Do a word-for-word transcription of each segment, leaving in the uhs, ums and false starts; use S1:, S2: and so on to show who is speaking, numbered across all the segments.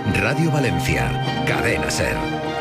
S1: Radio Valencia, Cadena SER.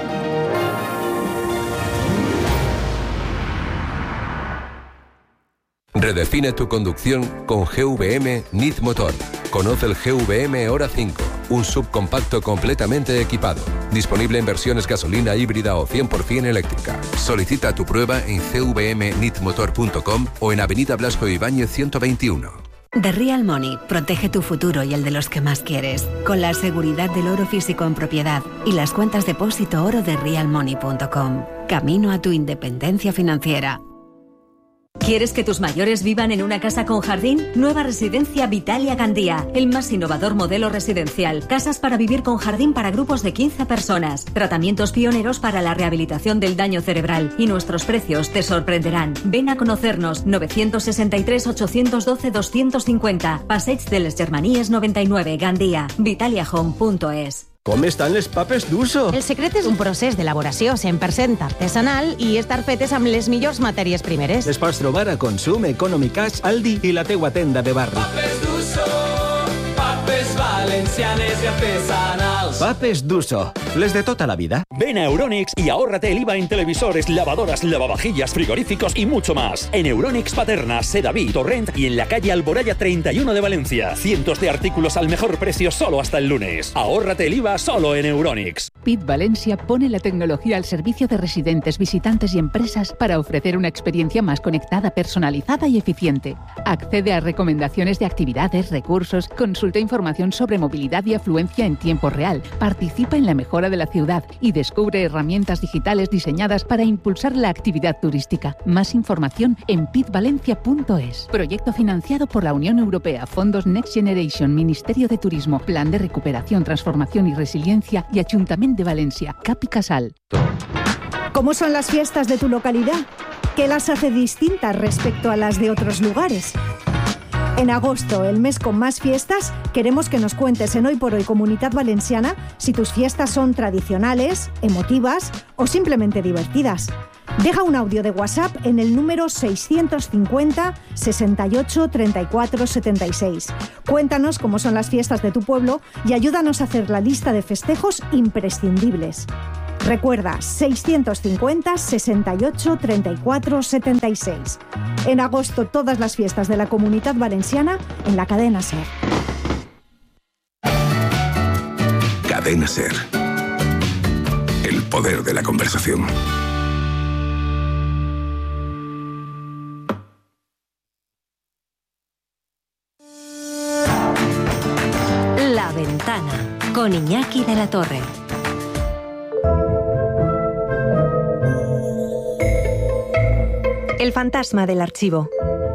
S1: Redefine tu conducción con G V M N I T Motor. Conoce el G V M Hora cinco, un subcompacto completamente equipado. Disponible en versiones gasolina, híbrida o cien por ciento eléctrica. Solicita tu prueba en c v m nit motor punto com o en Avenida Blasco Ibáñez ciento veintiuno.
S2: The Real Money protege tu futuro y el de los que más quieres, con la seguridad del oro físico en propiedad y las cuentas depósito oro de real money punto com. Camino a tu independencia financiera.
S3: ¿Quieres que tus mayores vivan en una casa con jardín? Nueva residencia Vitalia Gandía, el más innovador modelo residencial. Casas para vivir con jardín para grupos de quince personas. Tratamientos pioneros para la rehabilitación del daño cerebral. Y nuestros precios te sorprenderán. Ven a conocernos. nueve seis tres, ocho uno dos, dos cinco cero. Passeig de les Germanies noventa y nueve, Gandía. vitaliahome punto es.
S4: Com estan les papes d'uso?
S5: El secret és un procés d'elaboració cent per cent artesanal i estar fetes amb les millors matèries primeres.
S4: Les pots trobar a Consum, Economy Cash, Aldi i la teua tenda de barri.
S6: Papes d'uso, papes valencianes i artesanals.
S4: Papes d'uso, les de tota la vida.
S7: Ven a Euronics y ahórrate el I V A en televisores, lavadoras, lavavajillas, frigoríficos y mucho más. En Euronics Paterna, Sedaví, Torrent y en la calle Alboraya treinta y uno de Valencia. Cientos de artículos al mejor precio solo hasta el lunes. Ahórrate el I V A solo en Euronics.
S8: P I T Valencia pone la tecnología al servicio de residentes, visitantes y empresas para ofrecer una experiencia más conectada, personalizada y eficiente. Accede a recomendaciones de actividades, recursos, consulta información sobre movilidad y afluencia en tiempo real, participa en la mejora de la ciudad y descubre herramientas digitales diseñadas para impulsar la actividad turística. Más información en pitvalencia punto es. Proyecto financiado por la Unión Europea, Fondos Next Generation, Ministerio de Turismo, Plan de Recuperación, Transformación y Resiliencia y Ayuntamiento de Valencia, Cap y Casal.
S9: ¿Cómo son las fiestas de tu localidad? ¿Qué las hace distintas respecto a las de otros lugares? En agosto, el mes con más fiestas, queremos que nos cuentes en Hoy por Hoy Comunidad Valenciana si tus fiestas son tradicionales, emotivas o simplemente divertidas. Deja un audio de WhatsApp en el número seiscientos cincuenta, sesenta y ocho, treinta y cuatro, setenta y seis. Cuéntanos cómo son las fiestas de tu pueblo y ayúdanos a hacer la lista de festejos imprescindibles. Recuerda, seiscientos cincuenta, sesenta y ocho, treinta y cuatro, setenta y seis. En agosto, todas las fiestas de la Comunidad Valenciana en la Cadena SER.
S1: Cadena SER. El poder de la conversación.
S2: La Ventana, con Iñaki de la Torre.
S3: El fantasma del archivo.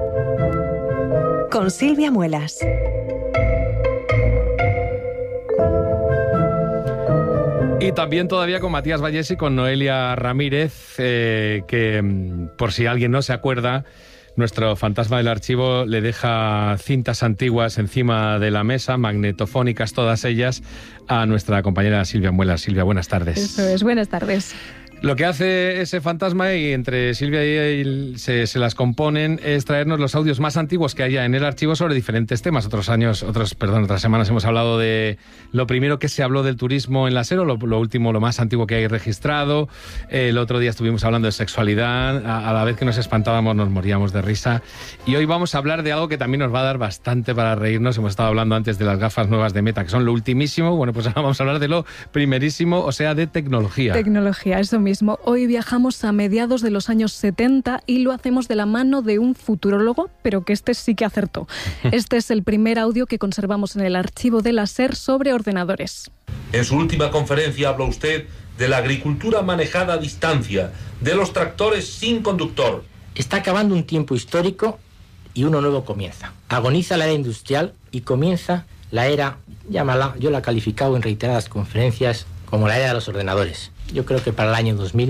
S3: Con Silvia Muelas.
S10: Y también todavía con Matías Vallés y con Noelia Ramírez, eh, que por si alguien no se acuerda, nuestro fantasma del archivo le deja cintas antiguas encima de la mesa, magnetofónicas todas ellas, a nuestra compañera Silvia Muelas. Silvia, buenas tardes.
S11: Eso es, buenas tardes.
S10: Lo que hace ese fantasma, y entre Silvia y él se, se las componen, es traernos los audios más antiguos que haya en el archivo sobre diferentes temas. Otros años, otros, perdón, otras semanas hemos hablado de lo primero que se habló del turismo en la SER, lo, lo último, lo más antiguo que hay registrado. El otro día estuvimos hablando de sexualidad, a, a la vez que nos espantábamos nos moríamos de risa. Y hoy vamos a hablar de algo que también nos va a dar bastante para reírnos. Hemos estado hablando antes de las gafas nuevas de Meta, que son lo ultimísimo. Bueno, pues ahora vamos a hablar de lo primerísimo, o sea, de tecnología.
S11: Tecnología, eso mismo. Hoy viajamos a mediados de los años setenta y lo hacemos de la mano de un futurólogo, pero que este sí que acertó. Este es el primer audio que conservamos en el archivo de la SER sobre ordenadores.
S12: En su última conferencia habló usted de la agricultura manejada a distancia, de los tractores sin conductor.
S13: Está acabando un tiempo histórico y uno nuevo comienza. Agoniza la era industrial y comienza la era, llámala, yo la he calificado en reiteradas conferencias como la era de los ordenadores. Yo creo que para el año dos mil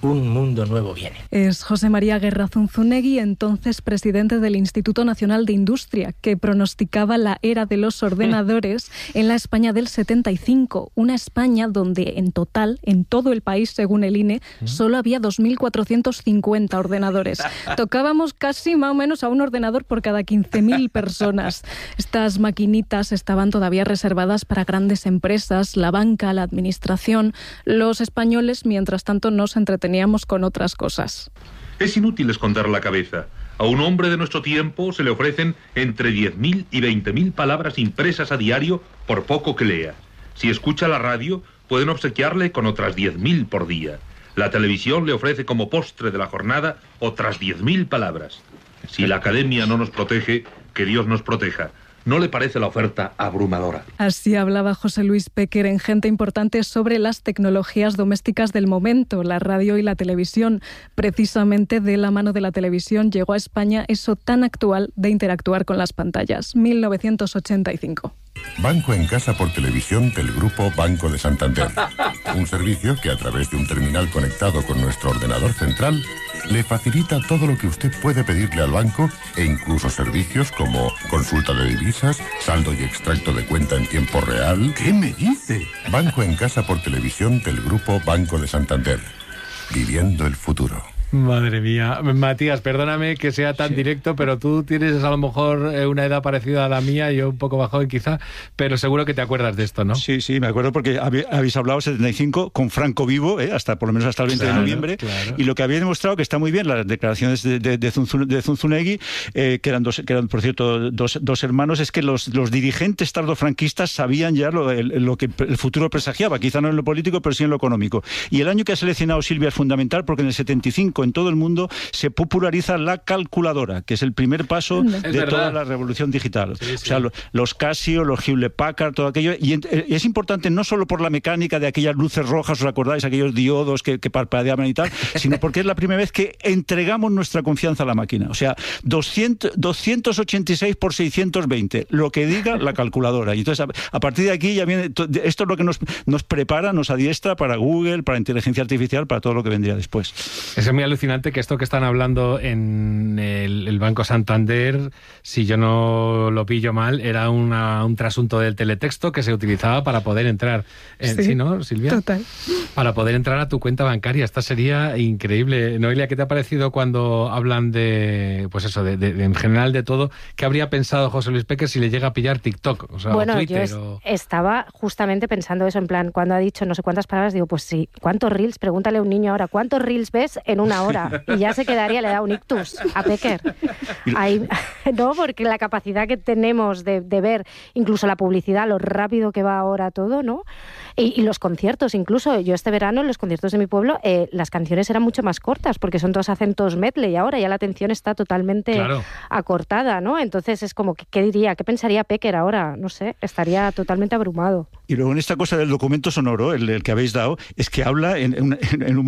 S13: un mundo nuevo viene.
S11: Es José María Guerra Zunzunegui, entonces presidente del Instituto Nacional de Industria, que pronosticaba la era de los ordenadores en la España del setenta y cinco, una España donde en total, en todo el país, según el I N E, solo había dos mil cuatrocientos cincuenta ordenadores. Tocábamos casi más o menos a un ordenador por cada quince mil personas. Estas maquinitas estaban todavía reservadas para grandes empresas, la banca, la administración. Los españoles, mientras tanto, nos entreteníamos con otras cosas.
S12: Es inútil esconder la cabeza. A un hombre de nuestro tiempo se le ofrecen entre diez mil y veinte mil palabras impresas a diario por poco que lea. Si escucha la radio, pueden obsequiarle con otras diez mil por día. La televisión le ofrece como postre de la jornada otras diez mil palabras. Si la academia no nos protege, que Dios nos proteja. ¿No le parece la oferta abrumadora?
S11: Así hablaba José Luis Péquer en Gente Importante sobre las tecnologías domésticas del momento, la radio y la televisión. Precisamente de la mano de la televisión llegó a España eso tan actual de interactuar con las pantallas. mil novecientos ochenta y cinco.
S14: Banco en casa por televisión del Grupo Banco de Santander. Un servicio que a través de un terminal conectado con nuestro ordenador central le facilita todo lo que usted puede pedirle al banco e incluso servicios como consulta de divisas, saldo y extracto de cuenta en tiempo real.
S15: ¿Qué me dice?
S14: Banco en casa por televisión del Grupo Banco de Santander. Viviendo el futuro.
S10: Madre mía. Matías, perdóname que sea tan sí. directo, pero tú tienes a lo mejor una edad parecida a la mía, yo un poco más joven quizá, pero seguro que te acuerdas de esto, ¿no?
S15: Sí, sí, me acuerdo porque habéis hablado setenta y cinco con Franco vivo, ¿eh? hasta por lo menos hasta el veinte claro, de noviembre, claro. Y lo que había demostrado que está muy bien, las declaraciones de, de, de, Zunzun, de Zunzunegui, eh, que, eran dos, que eran, por cierto, dos, dos hermanos, es que los, los dirigentes tardofranquistas sabían ya lo, el, lo que el futuro presagiaba, quizá no en lo político, pero sí en lo económico. Y el año que ha seleccionado Silvia es fundamental porque en el setenta y cinco en todo el mundo se populariza la calculadora, que es el primer paso es de verdad. Toda la revolución digital. Sí, sí. O sea, lo, los Casio, los Hewlett Packard, todo aquello. Y es importante no solo por la mecánica de aquellas luces rojas, ¿os acordáis? Aquellos diodos que, que parpadeaban y tal, sino porque es la primera vez que entregamos nuestra confianza a la máquina. O sea, doscientos, doscientos ochenta y seis por seiscientos veinte, lo que diga la calculadora. Y entonces, a, a partir de aquí ya viene, esto es lo que nos, nos prepara, nos adiestra para Google, para inteligencia artificial, para todo lo que vendría después.
S10: Es muy alucinante que esto que están hablando en el, el Banco Santander, si yo no lo pillo mal, era una, un trasunto del teletexto que se utilizaba para poder entrar en, sí, ¿sí, no, Silvia?
S11: Total.
S10: Para poder entrar a tu cuenta bancaria. Esta sería increíble. Noelia, ¿qué te ha parecido cuando hablan de, pues eso, de, de, de en general de todo? ¿Qué habría pensado José Luis Péquer si le llega a pillar TikTok? O sea,
S16: bueno,
S10: o Twitter,
S16: yo
S10: o...
S16: estaba justamente pensando eso, en plan, cuando ha dicho no sé cuántas palabras, digo, pues sí, ¿cuántos reels? Pregúntale a un niño ahora, ¿cuántos reels ves en una hora? Y ya se quedaría, le da un ictus a Péquer. Ahí, no, porque la capacidad que tenemos de, de ver incluso la publicidad, lo rápido que va ahora todo, ¿no? Y, y los conciertos, incluso yo este verano en los conciertos de mi pueblo, eh, las canciones eran mucho más cortas, porque son todos acentos medley, ahora ya la atención está totalmente claro. acortada, ¿no? Entonces es como, ¿qué diría? ¿Qué pensaría Péquer ahora? No sé, estaría totalmente abrumado.
S15: Y luego en esta cosa del documento sonoro, el, el que habéis dado, es que habla en, en, en un